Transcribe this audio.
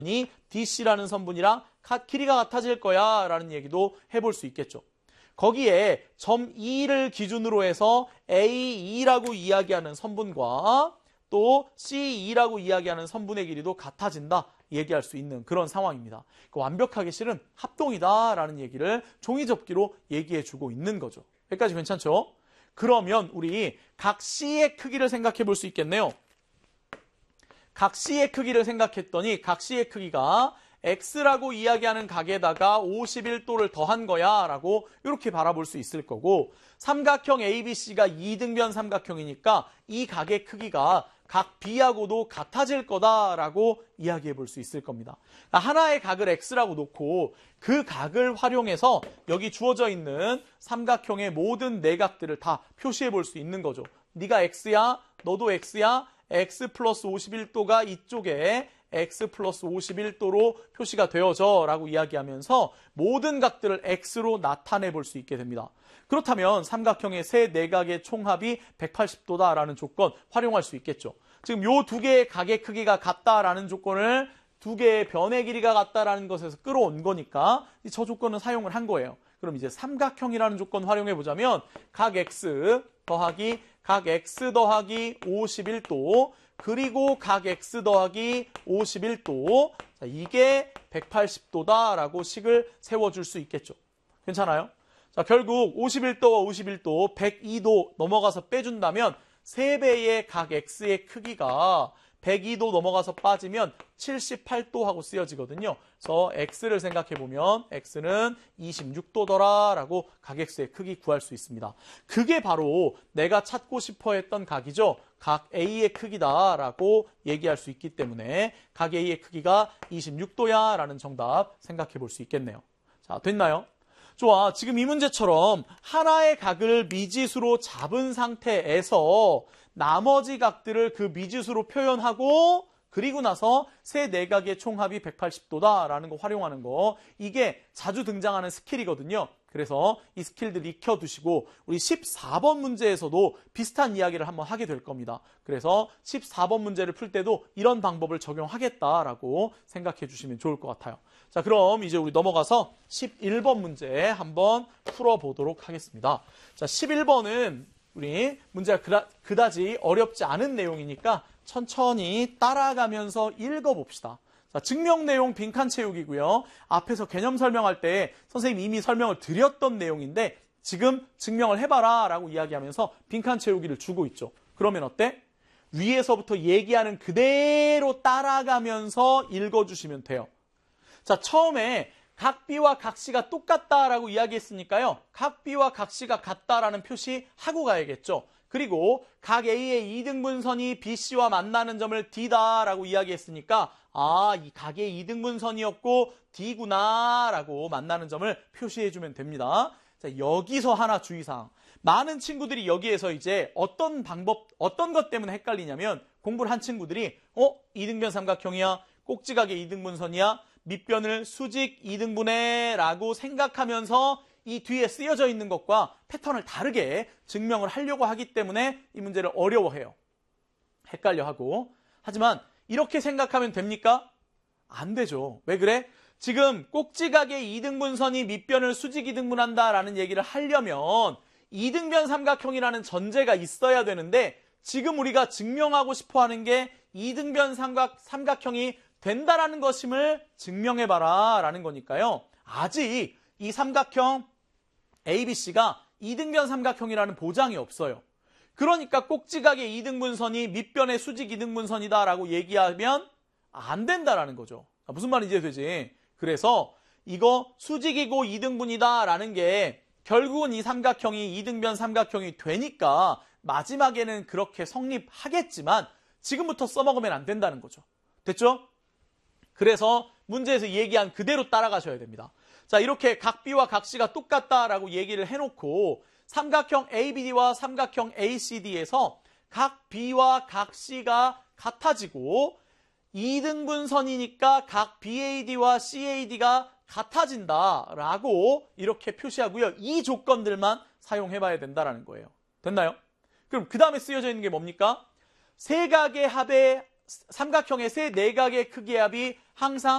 DC라는 선분이랑 길이가 같아질 거야 라는 얘기도 해볼 수 있겠죠. 거기에 점 E를 기준으로 해서 AE라고 이야기하는 선분과 또 CE라고 이야기하는 선분의 길이도 같아진다 얘기할 수 있는 그런 상황입니다. 완벽하게 실은 합동이다라는 얘기를 종이접기로 얘기해주고 있는 거죠. 여기까지 괜찮죠? 그러면 우리 각 C의 크기를 생각해 볼 수 있겠네요. 각 C의 크기를 생각했더니 각 C의 크기가 X라고 이야기하는 각에다가 51도를 더한 거야 라고 이렇게 바라볼 수 있을 거고, 삼각형 ABC가 2등변 삼각형이니까 이 각의 크기가 각 B하고도 같아질 거다라고 이야기해 볼 수 있을 겁니다. 하나의 각을 X라고 놓고 그 각을 활용해서 여기 주어져 있는 삼각형의 모든 내각들을 다 표시해 볼 수 있는 거죠. 네가 X야, 너도 X야, X 플러스 51도가 이쪽에 X 플러스 51도로 표시가 되어져 라고 이야기하면서 모든 각들을 X로 나타내 볼 수 있게 됩니다. 그렇다면 삼각형의 세 내각의 총합이 180도다라는 조건 활용할 수 있겠죠. 지금 요 두 개의 각의 크기가 같다라는 조건을 두 개의 변의 길이가 같다라는 것에서 끌어온 거니까 저 조건은 사용을 한 거예요. 그럼 이제 삼각형이라는 조건 활용해 보자면 각 X 더하기 각 X 더하기 51도 그리고 각 X 더하기 51도, 자, 이게 180도다라고 식을 세워줄 수 있겠죠. 괜찮아요? 자, 결국 51도와 51도, 102도 넘어가서 빼준다면 3배의 각 X의 크기가 102도 넘어가서 빠지면 78도하고 쓰여지거든요. 그래서 X를 생각해보면 X는 26도더라라고 각 X의 크기 구할 수 있습니다. 그게 바로 내가 찾고 싶어 했던 각이죠. 각 A의 크기다라고 얘기할 수 있기 때문에 각 A의 크기가 26도야 라는 정답 생각해볼 수 있겠네요. 자, 됐나요? 좋아. 지금 이 문제처럼 하나의 각을 미지수로 잡은 상태에서 나머지 각들을 그 미지수로 표현하고 그리고 나서 세 내각의 총합이 180도다라는 거 활용하는 거, 이게 자주 등장하는 스킬이거든요. 그래서 이 스킬들 익혀두시고 우리 14번 문제에서도 비슷한 이야기를 한번 하게 될 겁니다. 그래서 14번 문제를 풀 때도 이런 방법을 적용하겠다라고 생각해 주시면 좋을 것 같아요. 자, 그럼 이제 우리 넘어가서 11번 문제 한번 풀어보도록 하겠습니다. 자, 11번은 우리 문제가 그다지 어렵지 않은 내용이니까 천천히 따라가면서 읽어봅시다. 자, 증명 내용 빈칸 채우기고요. 앞에서 개념 설명할 때 선생님이 이미 설명을 드렸던 내용인데 지금 증명을 해봐라 라고 이야기하면서 빈칸 채우기를 주고 있죠. 그러면 어때? 위에서부터 얘기하는 그대로 따라가면서 읽어주시면 돼요. 자, 처음에 각 B와 각 C가 똑같다라고 이야기했으니까요. 각 B와 각 C가 같다라는 표시하고 가야겠죠. 그리고 각 A의 2등분선이 BC와 만나는 점을 D다라고 이야기했으니까 이 각의 2등분선이었고 D구나라고 만나는 점을 표시해주면 됩니다. 자, 여기서 하나 주의사항. 많은 친구들이 여기에서 이제 어떤 것 때문에 헷갈리냐면 공부를 한 친구들이 2등변 삼각형이야, 꼭지각의 2등분선이야, 밑변을 수직 2등분해 라고 생각하면서 이 뒤에 쓰여져 있는 것과 패턴을 다르게 증명을 하려고 하기 때문에 이 문제를 어려워해요. 헷갈려하고. 하지만 이렇게 생각하면 됩니까? 안 되죠. 왜 그래? 지금 꼭지각의 2등분선이 밑변을 수직 2등분한다라는 얘기를 하려면 2등변 삼각형이라는 전제가 있어야 되는데 지금 우리가 증명하고 싶어하는 게 2등변 삼각형이 된다라는 것임을 증명해봐라 라는 거니까요. 아직 이 삼각형 ABC가 2등변 삼각형이라는 보장이 없어요. 그러니까 꼭지각의 2등분선이 밑변의 수직 2등분선이다 라고 얘기하면 안 된다라는 거죠. 무슨 말인지 이해되지? 그래서 이거 수직이고 2등분이다 라는 게 결국은 이 삼각형이 2등변 삼각형이 되니까 마지막에는 그렇게 성립하겠지만 지금부터 써먹으면 안 된다는 거죠. 됐죠? 그래서 문제에서 얘기한 그대로 따라가셔야 됩니다. 자, 이렇게 각 B와 각 C가 똑같다라고 얘기를 해놓고 삼각형 ABD와 삼각형 ACD에서 각 B와 각 C가 같아지고 2등분선이니까 각 BAD와 CAD가 같아진다라고 이렇게 표시하고요. 이 조건들만 사용해봐야 된다라는 거예요. 됐나요? 그럼 그 다음에 쓰여져 있는 게 뭡니까? 세 각의 합의 삼각형의 세 내각의 크기의 합이 항상